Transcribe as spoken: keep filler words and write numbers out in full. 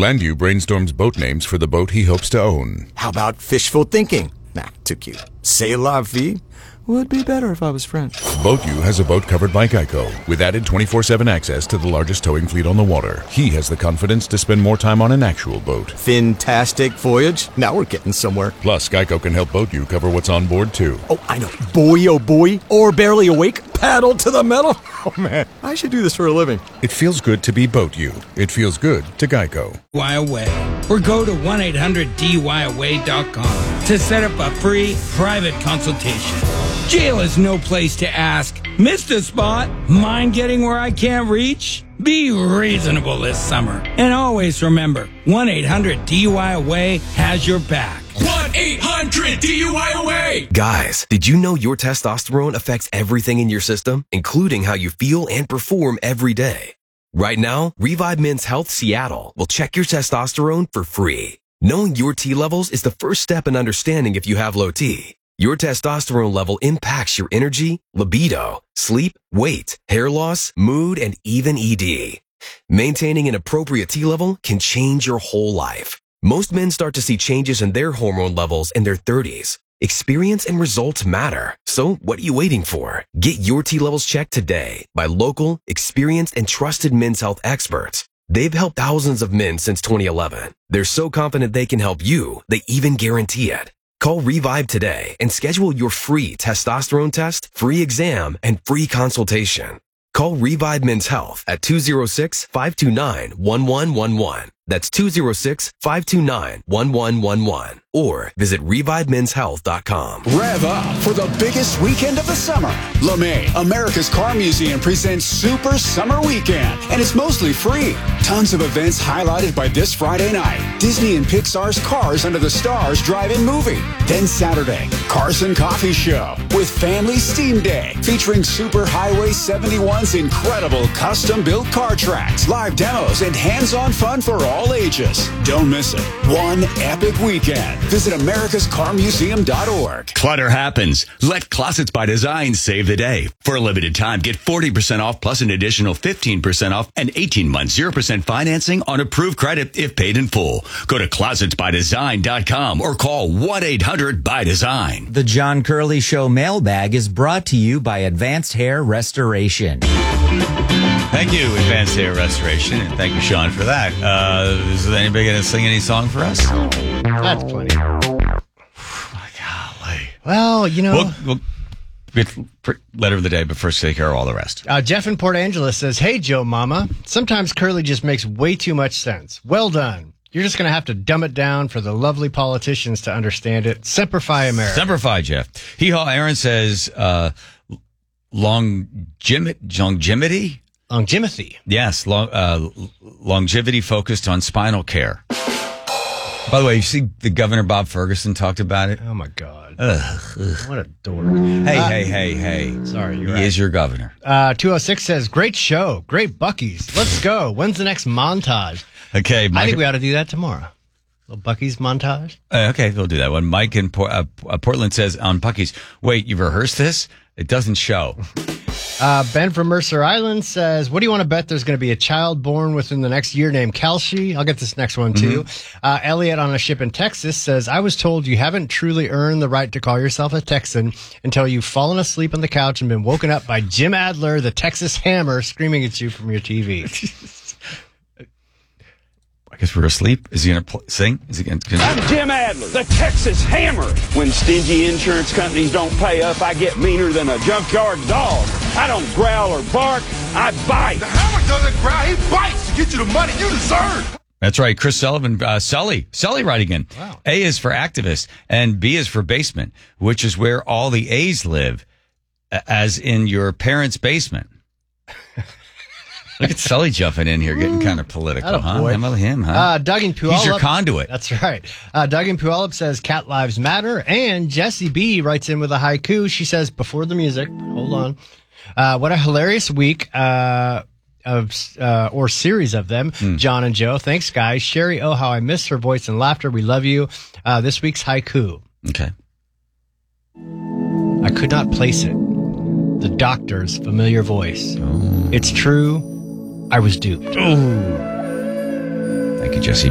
Landu brainstorms boat names for the boat he hopes to own. How about fishful thinking? Nah, too cute. C'est la vie? Would be better if I was French. BoatU has a boat covered by Geico, with added twenty-four seven access to the largest towing fleet on the water. He has the confidence to spend more time on an actual boat. Fantastic voyage. Now we're getting somewhere. Plus, Geico can help BoatU cover what's on board, too. Oh, I know. Boy, oh boy. Or barely awake. Paddle to the metal. Oh, man. I should do this for a living. It feels good to be BoatU. It feels good to Geico. D I Y away. Or go to one eight hundred D Y away dot com to set up a free private consultation. Jail is no place to ask, missed a spot? Mind getting where I can't reach? Be reasonable this summer. And always remember, one eight hundred D U I away has your back. one eight hundred D U I away! Guys, did you know your testosterone affects everything in your system, including how you feel and perform every day? Right now, Revive Men's Health Seattle will check your testosterone for free. Knowing your T levels is the first step in understanding if you have low T. Your testosterone level impacts your energy, libido, sleep, weight, hair loss, mood, and even E D. Maintaining an appropriate T level can change your whole life. Most men start to see changes in their hormone levels in their thirties. Experience and results matter. So what are you waiting for? Get your T levels checked today by local, experienced, and trusted men's health experts. They've helped thousands of men since twenty eleven. They're so confident they can help you, they even guarantee it. Call Revive today and schedule your free testosterone test, free exam, and free consultation. Call Revive Men's Health at two oh six, five two nine, one one one one. That's two oh six, five two nine, one one one one. Or visit revive men's health dot com. Rev up for the biggest weekend of the summer. LeMay, America's Car Museum, presents Super Summer Weekend, and it's mostly free. Tons of events highlighted by this Friday night. Disney and Pixar's Cars Under the Stars drive-in movie. Then Saturday, Carson Coffee Show with Family Steam Day, featuring Super Highway seventy-one's incredible custom-built car tracks, live demos, and hands-on fun for all ages. Don't miss it. One epic weekend. Visit americas car museum dot org. Clutter happens. Let Closets by Design save the day. For a limited time, get forty percent off plus an additional fifteen percent off and eighteen months zero percent financing on approved credit if paid in full. Go to closets by design dot com or call one eight hundred by design. The John Curley Show mailbag is brought to you by Advanced Hair Restoration. Thank you, Advanced Hair Restoration, and thank you, Sean, for that. Uh, is anybody going to sing any song for us? That's plenty. Golly. Well, you know... We'll, we'll get letter of the day, but first take care of all the rest. Uh, Jeff in Port Angeles says, "Hey, Joe Mama, sometimes Curly just makes way too much sense. Well done. You're just going to have to dumb it down for the lovely politicians to understand it. Semper Fi, America." Semper Fi, Jeff. Hee Haw Aaron says, uh, longevity? Longevity? Longevity. Yes, long, uh, longevity focused on spinal care. By the way, you see the Governor Bob Ferguson talked about it? Oh, my God. Ugh, ugh. What a dork. Hey, uh, hey, hey, hey. Sorry, you're he right. is your governor. Uh, two oh six says, "Great show. Great Buc-ee's. Let's go. When's the next montage?" Okay, Mike, I think we ought to do that tomorrow. A little Buc-ee's montage. Uh, okay, we'll do that one. Mike in Por- uh, uh, Portland says on Buc-ee's, "Wait, you've rehearsed this? It doesn't show." Uh, Ben from Mercer Island says, "What do you want to bet there's going to be a child born within the next year named Kalshi?" I'll get this next one, too. Mm-hmm. Uh, Elliot on a ship in Texas says, "I was told you haven't truly earned the right to call yourself a Texan until you've fallen asleep on the couch and been woken up by Jim Adler, the Texas Hammer, screaming at you from your T V." I guess we're asleep. Is he going to pl- sing? Is he going to? I'm Jim Adler, the Texas Hammer. When stingy insurance companies don't pay up, I get meaner than a junkyard dog. I don't growl or bark. I bite. The Hammer doesn't growl. He bites to get you the money you deserve. That's right. Chris Sullivan, uh, Sully, Sully writing in. Wow. A is for activist and B is for basement, which is where all the A's live, as in your parents' basement. Look at Sully jumping in here, getting kind of political, huh? How about him, huh? Uh, Doug in Puyallup. He's your conduit. That's right. Uh, Doug in Puyallup says cat lives matter. And Jessie B writes in with a haiku. She says, before the music, hold on. Uh, what a hilarious week uh, of uh, or series of them, mm. John and Joe. Thanks, guys. Sherry, oh, how I miss her voice and laughter. We love you. Uh, this week's haiku. Okay. I could not place it. The doctor's familiar voice. Oh. It's true. I was duped. Ooh. Thank you, Jesse.